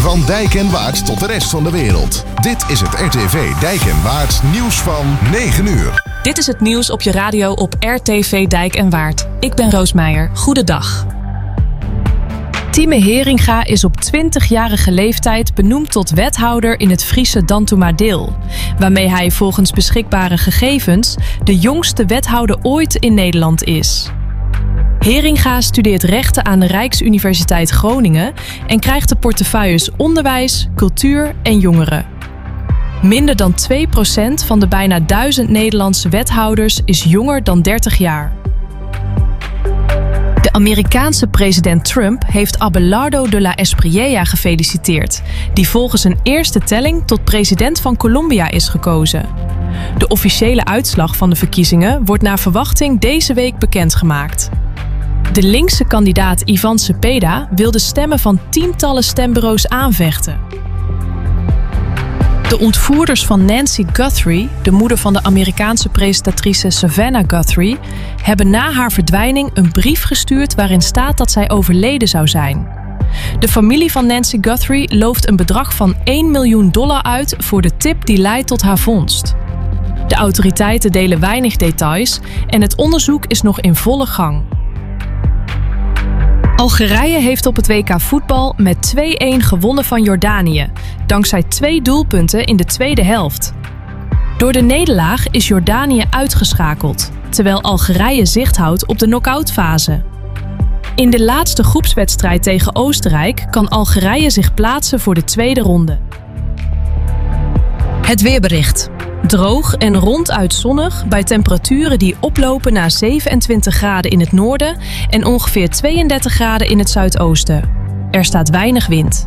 Van Dijk en Waard tot de rest van de wereld. Dit is het RTV Dijk en Waard nieuws van 9 uur. Dit is het nieuws op je radio op RTV Dijk en Waard. Ik ben Roos Meijer. Goedendag. Time Heringa is op 20-jarige leeftijd benoemd tot wethouder in het Friese Dantoemadeel, waarmee hij volgens beschikbare gegevens de jongste wethouder ooit in Nederland is. Heringa studeert rechten aan de Rijksuniversiteit Groningen en krijgt de portefeuilles onderwijs, cultuur en jongeren. Minder dan 2% van de bijna 1000 Nederlandse wethouders is jonger dan 30 jaar. De Amerikaanse president Trump heeft Abelardo de la Espriella gefeliciteerd, die volgens een eerste telling tot president van Colombia is gekozen. De officiële uitslag van de verkiezingen wordt naar verwachting deze week bekendgemaakt. De linkse kandidaat Ivan Cepeda wil de stemmen van tientallen stembureaus aanvechten. De ontvoerders van Nancy Guthrie, de moeder van de Amerikaanse presentatrice Savannah Guthrie, hebben na haar verdwijning een brief gestuurd waarin staat dat zij overleden zou zijn. De familie van Nancy Guthrie looft een bedrag van $1 miljoen uit voor de tip die leidt tot haar vondst. De autoriteiten delen weinig details en het onderzoek is nog in volle gang. Algerije heeft op het WK voetbal met 2-1 gewonnen van Jordanië, dankzij 2 doelpunten in de tweede helft. Door de nederlaag is Jordanië uitgeschakeld, terwijl Algerije zicht houdt op de knock-outfase. In de laatste groepswedstrijd tegen Oostenrijk kan Algerije zich plaatsen voor de tweede ronde. Het weerbericht. Droog en ronduit zonnig bij temperaturen die oplopen naar 27 graden in het noorden en ongeveer 32 graden in het zuidoosten. Er staat weinig wind.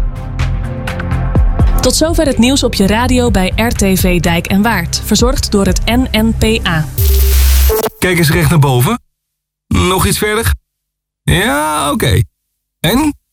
Tot zover het nieuws op je radio bij RTV Dijk en Waard, verzorgd door het NNPA. Kijk eens recht naar boven. Nog iets verder? Ja, oké. En?